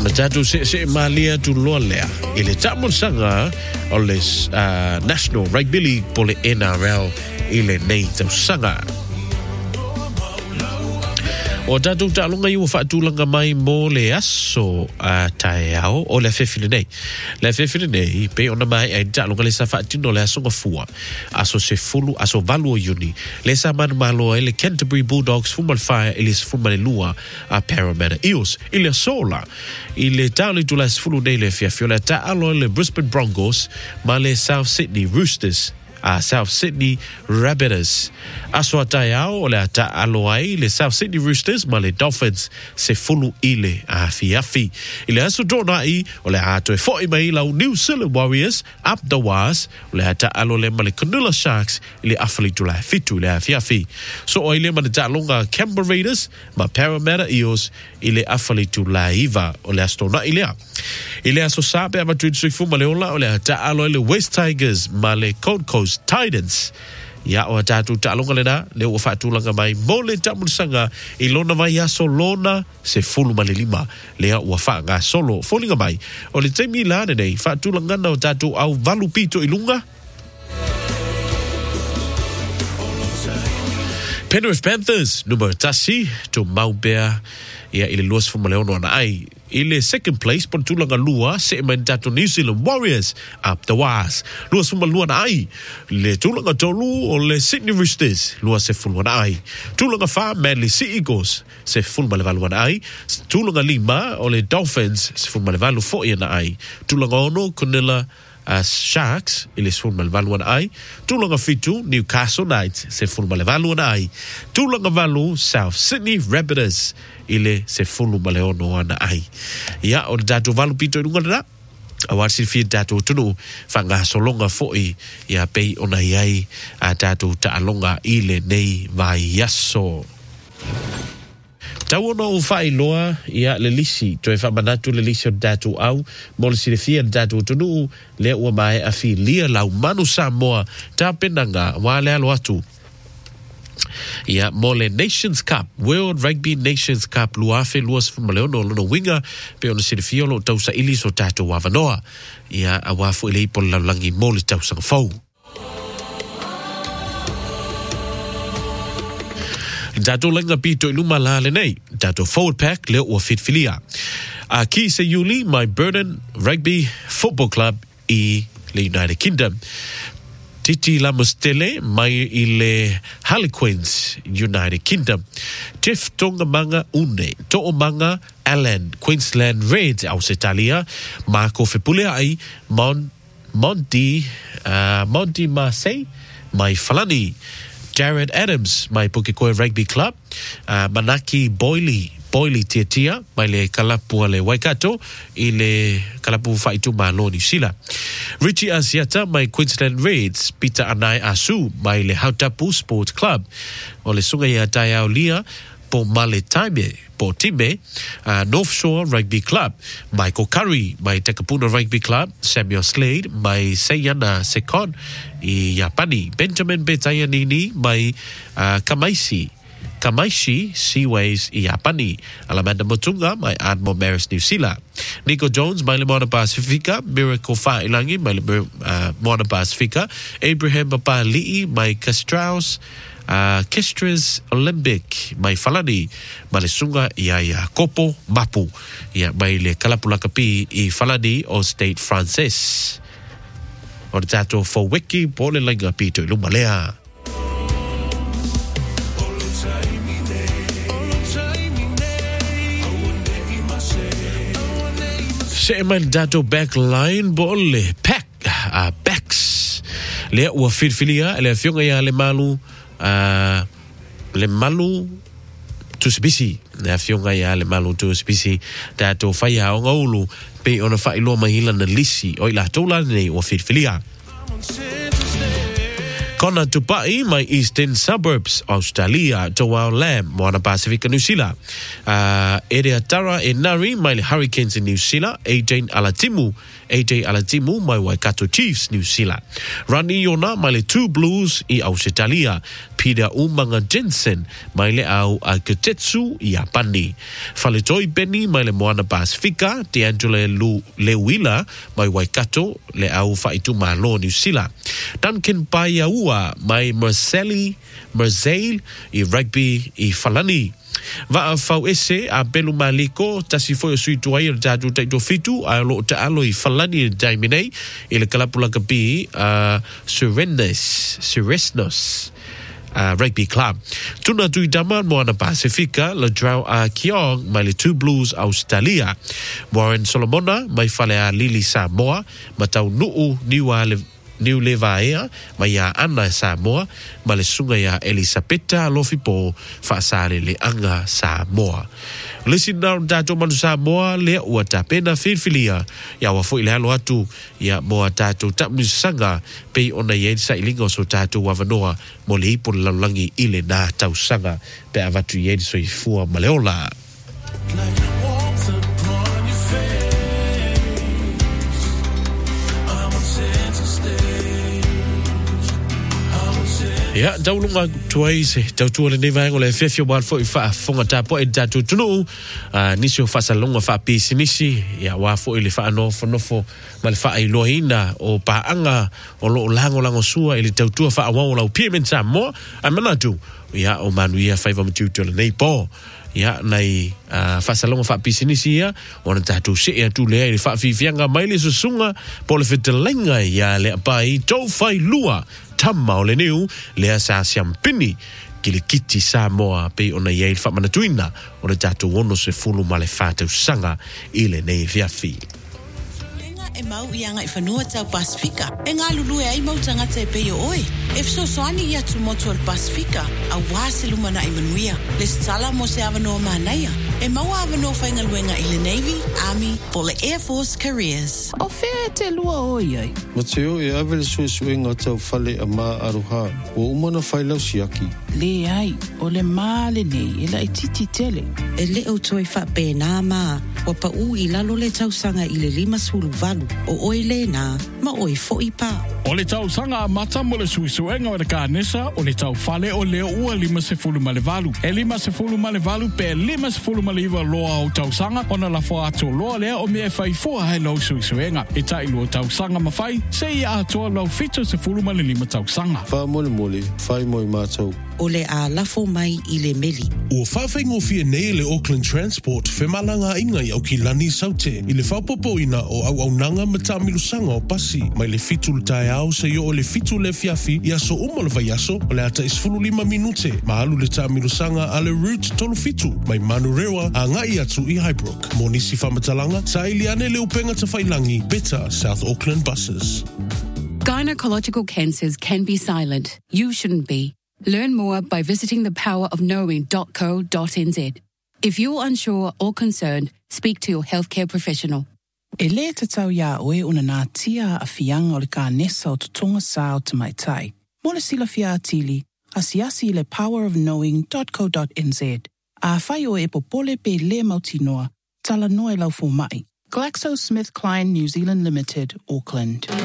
Matatu se malia tu lolea. Ile tamon sanga ole National Rugby League pole NRL ile nei tau sanga. O tatu talunga iu whaatulanga mai mo le aso tae au o le whewhine nei. Le whewhine nei, pe ona mai ai talunga le sa whaatino le aso ngafua. Aso se fulu, aso valu o uni. Le sa man malo le Canterbury Bulldogs, Fumal Fire, ilis Fumale Lua, Parramatta Eels. Ile sola, ile tauli tu la fulu nei le fiafio, le ta alo le Brisbane Broncos, ma le South Sydney Roosters. South Sydney Rabbitohs. Aso atai au o le ata alo ai le South Sydney Roosters ma le Dolphins se fulu ile afi. Ile aso drona i o le ato e foi mai lau New Zealand Warriors up the wars o le ata alo le ma le Cronulla Sharks ile afali tu la fitu ile afi. So o ile ma le talonga Canberra Raiders ma Parramatta Eels ile afali tu la iva o le astona ile. Ile aso sape ama tuitsui fuma le ola o le ata alo le West Tigers ma le Gold Coast Titans. Ya o tatu talonga lena le o fatulanga mai mole tamusanga I lona vai aso lona se fulu malilima le o fanga solo folinga mai o le temi la nei fatulanga na o tatu au valupito ilunga. Penrith Panthers numero tasi to Maubea ia ile luas fumaleono na ai ile second place pon tulanga lua se mandato New Zealand Warriors up the wars luas fumalua na ai le tulanga tolu o le Sydney Roosters luas se fulwa na ai tulanga fa Manly Sea Eagles se fulma le valua na ai tulanga lima o le Dolphins se fulma le valu fo na ai tulanga ono Cronulla Sharks ile fulma le valu na ai tulanga fitu Newcastle Knights se fulma le valu na ai tulanga valu South Sydney Rabbitohs ile se fulu maleono ana ai ia o datu valu pito inunga na awasi fi datu tunu fanga solonga foi ia pei ona iai a datu taalonga ile nei vai yaso Tauona o fai loa ia le lisi to e whamanatu le lisi o datu au mo le sirefia datu tunu le ua mai a fi lia lau manu Samoa ta penanga wa le alo atu ia mole Nations Cup World Rugby Nations Cup luafe luas fumaleono lona winga pe ona sirifio lo tausa ili so tato wavanoa ia awafu ile ipo langi mole tausa fau tato langa pito iluma la le nei tato forward pack le o fit filia ki se yuli my Burden Rugby Football Club I le United Kingdom Titi Lamostele mai ile Harlequins United Kingdom. Jeff Tongamanga Une, Toomanga Alan Queensland Reds aus Italia, Marco Fepulea ai Monty Marseille, mai Falani, Jared Adams, mai Pukikoe Rugby Club, Manaki Boily Tiatia, mai le Kalapu le Waikato, I le Kalapu Faitu Malo New Zealand. Richie Asiata, mai Queensland Reds, Peter Anai Asu, mai le Hautapu Sports Club, o le sunga ia Taiao Lia, po Male Taime, po Time, North Shore Rugby Club, Michael Curry, mai Tekapuna Rugby Club, Samuel Slade, mai Seyana Sekon, I Yapani, Benjamin Betayanini, mai Kamaishi Seaways I Yapani, Alamanda Motunga, my Admiral Maris New Zealand. Nico Jones, my Limona Pacifica, Miracle Fa Ilangi, my Limona Pacifica, Abraham Papa Li'i, my Castraus, Kestrels Olympic, my Falani, Malisunga, Ia Kopo, Mapu, Ia my Le Kalapulakapi, I Falani, or State Francis. Or tato for Wiki, Polelenga Pito, Lumalea. Seman dato backline bole pack backs le ua filfilia le fionga ia le malu tu spisi le fionga ia le malu tu spisi dato faya o ngulu pe ona fa ilo mai la na lisi o ila tola nei ua filfilia Kona tupai mai Eastern Suburbs, Australia, Tawau Lam, Moana Pacifica, New Zealand. Ere Tara e Nari, mai le Hurricanes in New Zealand, AJ Alatimu, mai Waikato Chiefs, New Zealand. Rani Yona, mai le Two Blues i Australia. Pida Umanga Jensen, mai le au Akutetsu i Apani. Faletoi Benny, mai le Moana Pacifica, D'Angelo Lewila, mai Waikato, le au Faitu Malo, New Zealand. Duncan Paiaua, mai Marseille i rugby i Falani. Va fau ese a Belu Maliko, tasi foi o sui tuai o tatu taito fitu, a lo te alo i Falani i Daiminei, i le kalapula kapi Suresnos. Rugby Club. Tuna tui dama Moana Pacifica, le Drow a Kiong, mai le Two Blues Australia. Warren Solomona, mai fale a Lili Samoa, matau nuu New Levaea, mai a Ana Samoa, ma le sunga ia Elisabetta Lofipo, whaasare le anga Samoa. Listen down tato manu Samoa, lea ua ta pena whilwhilia, ia wafo ile halo atu, ia moa tato tapni sanga, pei ona ien sa ilingo so tato wavanoa, mo le ipo lalangi ile na tau sanga, pe avatu ien so i fua maleola. Ya, daulunga tuai se tautua le nevai ngole fefio wal fo ifa fonga tapo e tatu tunu nisi o fasa longa fa pisi nisi ya wa fo ile fa nofo mal fa i loina o paanga o lo lango sua ile tautua fa awa o piemen mo amana tu ya o manu ia fa mtu le nei po ya nai fasa longa fa pisi nisi ya ona tatu se ya tu le ile fa fianga mai le susunga po le fetelenga ya le pai to fai lua Tama o le neu, lea sa siampini, ki le kiti Samoa pe ona iei whamanatuina, o le tatu ono se fulu ma le whātau sanga i le nei fiafi. E mau i anga I whanua tau Pasifika. E ngā lulu e ai mau tangata e peo oe. E fso soani ia tu motu al Pasifika, a wāse lumana I manuia. Le stala mo se avanoa manaia. E mau avanoa whainga luenga I le Navy, Army, po le Air Force Careers. O whea te lua oi ai. Mateo e avele suenga tau whale a mā aroha. O umana whailau siaki. Le ai, o le mā le nei, e la I titi tele. E le au toi wha pēnā mā, wa pa u I lalo le tausanga I le 5 valu. O oile na, ma oi fo I pā. O le tau sanga a mata mo le suisuenga o le kānesa, o le tau whale o leo ua 5 ma le valu. E 5 ma le valu pe 5 ma le iwa loa o tau sanga, o na la fo ato loa lea o mea whai fua hai lau suisuenga. E tai lua tau sanga ma whai, se I atoa lau fito 10 ma le 5 tau sanga. Wha mole, whai moi mātou. O le a lafo mai I le meli. O whawhengo fia nei le Auckland Transport, whemalanga inga I au ki lani saute. I le whaupopo ina o au nanga matamilu sanga o pasi. Mai le fitu le tae au se yo o le fitu le fiafi, I aso umalo vai aso, o le ata 15 minute. Ma alu le tamilu sanga a le route tolu fitu. Mai manurewa a ngai atu I Highbrook. Mo nisi whamatalanga, sa iliane le upenga ta whailangi, Better South Auckland buses. Gynecological cancers can be silent. You shouldn't be. Learn more by visiting thepowerofknowing.co.nz. If you're unsure or concerned, speak to your healthcare professional. E le te tau ia oe una nā tia a fianga o le kānesa o tutonga sā o te maitai. Mo le sila fia atili, asiasi le powerofknowing.co.nz. A whai o e popole pe le mautinoa, tala noe lau fo mai. GlaxoSmithKline New Zealand Limited, Auckland.